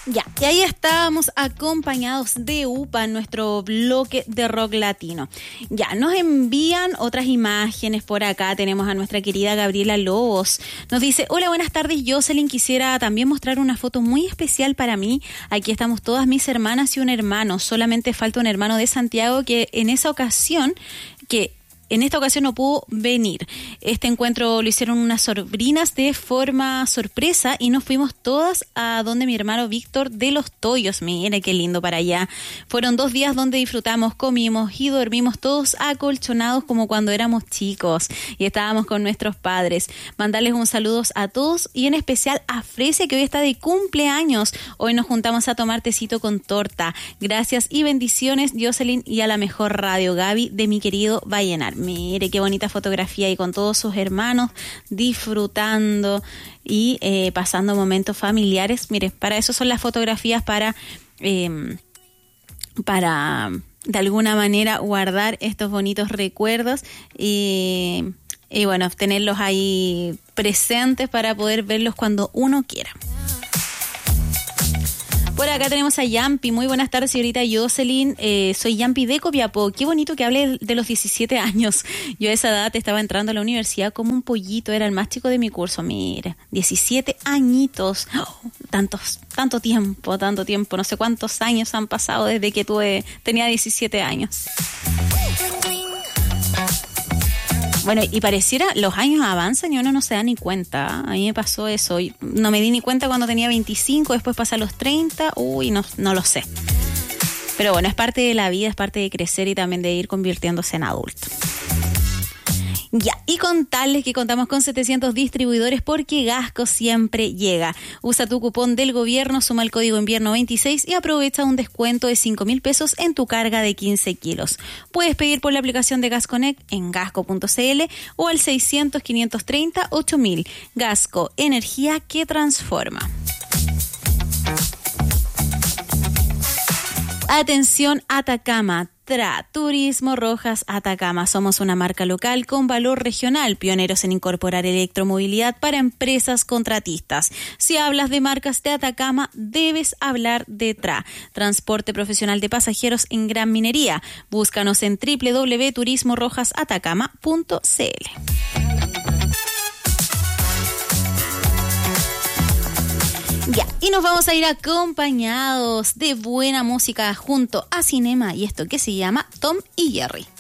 Ya, y ahí estábamos acompañados de UPA en nuestro bloque de rock latino. Ya, nos envían otras imágenes por acá. Tenemos a nuestra querida Gabriela Lobos. Nos dice, hola, buenas tardes, Jocelyn. Quisiera también mostrar una foto muy especial para mí. Aquí estamos todas mis hermanas y un hermano. Solamente falta un hermano de Santiago que en esta ocasión no pudo venir. Este encuentro lo hicieron unas sobrinas de forma sorpresa y nos fuimos todas a donde mi hermano Víctor de Los Toyos. Mire qué lindo para allá. Fueron 2 días donde disfrutamos, comimos y dormimos todos acolchonados como cuando éramos chicos y estábamos con nuestros padres. Mandarles un saludo a todos y en especial a Fresia, que hoy está de cumpleaños. Hoy nos juntamos a tomar tecito con torta. Gracias y bendiciones, Jocelyn, y a la mejor radio, Gaby, de mi querido Vallenar. Mire qué bonita fotografía ahí con todos sus hermanos disfrutando y pasando momentos familiares. Mire, para eso son las fotografías, para de alguna manera guardar estos bonitos recuerdos y bueno, tenerlos ahí presentes para poder verlos cuando uno quiera. Por acá tenemos a Yampi. Muy buenas tardes, señorita Jocelyn. Soy Yampi de Copiapó. Qué bonito que hable de los 17 años. Yo a esa edad estaba entrando a la universidad como un pollito. Era el más chico de mi curso. Mira, 17 añitos. Oh, tanto tiempo. No sé cuántos años han pasado desde que tenía 17 años. Bueno, y pareciera, los años avanzan y uno no se da ni cuenta. A mí me pasó eso. No me di ni cuenta cuando tenía 25, después pasa a los 30. Uy, no lo sé. Pero bueno, es parte de la vida, es parte de crecer y también de ir convirtiéndose en adulto. Ya, y contarles que contamos con 700 distribuidores porque Gasco siempre llega. Usa tu cupón del gobierno, suma el código invierno 26 y aprovecha un descuento de 5.000 pesos en tu carga de 15 kilos. Puedes pedir por la aplicación de GasConnect en gasco.cl o al 600-530-8000. Gasco, energía que transforma. Atención Atacama, Turismo Rojas Atacama. Somos una marca local con valor regional, pioneros en incorporar electromovilidad para empresas contratistas. Si hablas de marcas de Atacama, debes hablar de Transporte profesional de pasajeros en gran minería. Búscanos en www.turismorojasatacama.cl. Ya, y nos vamos a ir acompañados de buena música junto a Cinema y esto que se llama Tom y Jerry.